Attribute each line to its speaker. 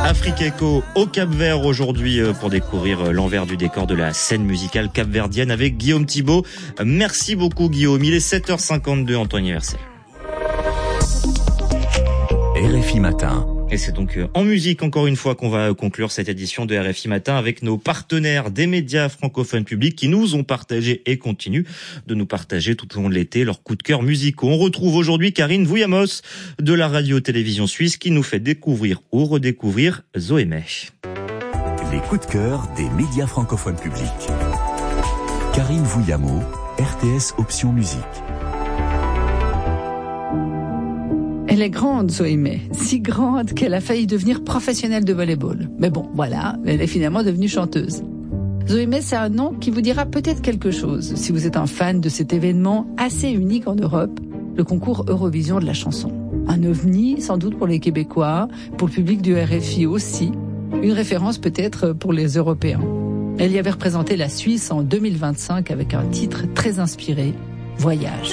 Speaker 1: Afrique Echo au Cap-Vert aujourd'hui pour découvrir l'envers du décor de la scène musicale capverdienne avec Guillaume Thibault. Merci beaucoup Guillaume, il est 7h52 en temps universel.
Speaker 2: RFI Matin.
Speaker 1: Et c'est donc en musique, encore une fois, qu'on va conclure cette édition de RFI Matin avec nos partenaires des médias francophones publics qui nous ont partagé et continuent de nous partager tout au long de l'été leurs coups de cœur musicaux. On retrouve aujourd'hui Karine Vouillamos de la radio-télévision suisse qui nous fait découvrir ou redécouvrir Zoémé.
Speaker 2: Les coups de cœur des médias francophones publics. Karine Vouillamos, RTS Option Musique.
Speaker 3: Elle est grande, Zoémé, si grande qu'elle a failli devenir professionnelle de volley-ball. Mais bon, voilà, elle est finalement devenue chanteuse. Zoémé, c'est un nom qui vous dira peut-être quelque chose, si vous êtes un fan de cet événement assez unique en Europe, le concours Eurovision de la chanson. Un ovni, sans doute pour les Québécois, pour le public du RFI aussi, une référence peut-être pour les Européens. Elle y avait représenté la Suisse en 2025 avec un titre très inspiré, Voyage.